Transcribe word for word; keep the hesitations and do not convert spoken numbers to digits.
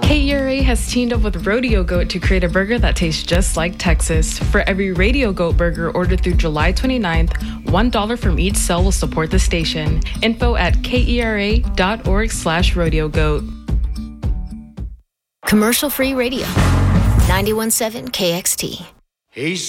K E R A has teamed up with Rodeo Goat to create a burger that tastes just like Texas. For every Radio Goat burger ordered through July twenty-ninth, one dollar from each sale will support the station. Info at kera.org slash rodeo goat. Commercial-free radio. ninety-one point seven K X T. He's